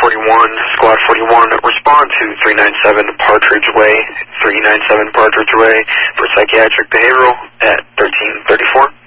41, Squad 41, respond to 397 Partridge Way, 397 Partridge Way for psychiatric behavioral at 1334.